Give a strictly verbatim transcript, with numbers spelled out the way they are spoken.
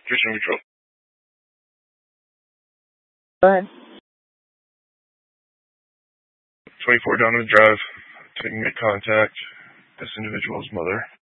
Christian Control. Go ahead. twenty-four Donovan Drive, taking contact. This individual's mother.